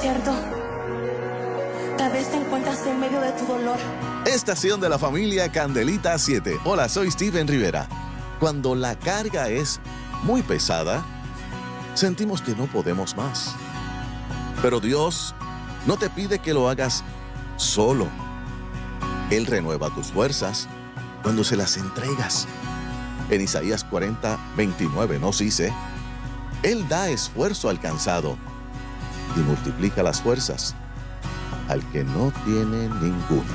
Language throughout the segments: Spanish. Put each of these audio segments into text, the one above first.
desierto, tal vez te encuentras en medio de tu dolor. Estación de la familia Candelita 7. Hola, soy Steven Rivera. Cuando la carga es muy pesada, sentimos que no podemos más. Pero Dios no te pide que lo hagas solo. Él renueva tus fuerzas cuando se las entregas. En Isaías 40:29 nos dice: Él da esfuerzo al cansado y multiplica las fuerzas al que no tiene ninguna.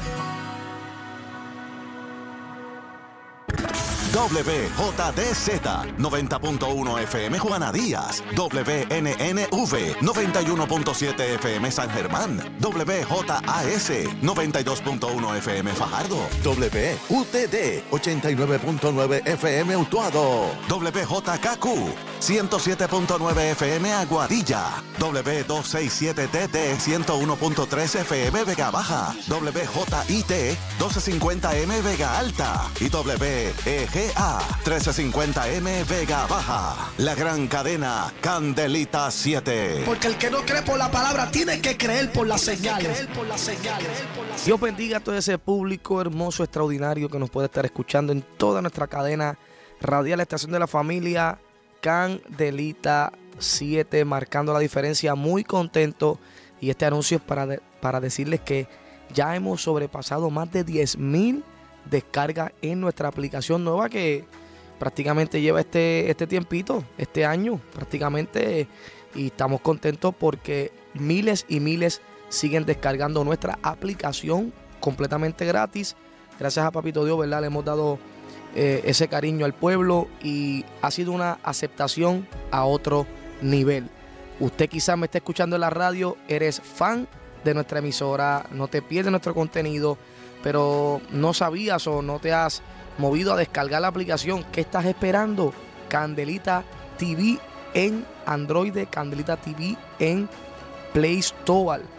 WJDZ 90.1 FM Juana Díaz, WNNV 91.7 FM San Germán, WJAS 92.1 FM Fajardo, WUTD 89.9 FM Utuado, WJKQ 107.9 FM Aguadilla, W267TT 101.3 FM Vega Baja, WJIT 1250M Vega Alta y WEGA 1350M Vega Baja. La gran cadena Candelita 7. Porque el que no cree por la palabra tiene que creer por las señales. Dios bendiga a todo ese público hermoso, extraordinario que nos puede estar escuchando en toda nuestra cadena radial, Estación de la Familia Candelita 7, marcando la diferencia. Muy contento, y este anuncio es para decirles que ya hemos sobrepasado más de 10,000 descargas en nuestra aplicación nueva, que prácticamente lleva este tiempito, este año prácticamente, y estamos contentos porque miles y miles siguen descargando nuestra aplicación completamente gratis. Gracias a Papito Dios, ¿verdad? Le hemos dado ese cariño al pueblo y ha sido una aceptación a otro nivel. Usted quizás me esté escuchando en la radio, eres fan de nuestra emisora, no te pierdes nuestro contenido, pero no sabías o no te has movido a descargar la aplicación. ¿Qué estás esperando? Candelita TV en Android, Candelita TV en Play Store.